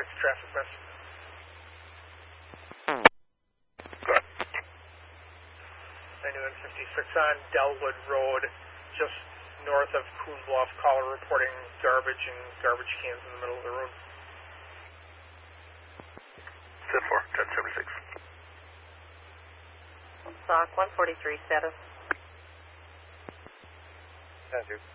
traffic miss. Go ahead. 9156 on Delwood Road, just north of Coon Bluff. Caller reporting garbage and garbage cans in the middle of the road. Set 4, 1076. Stock 143 status. 10-2.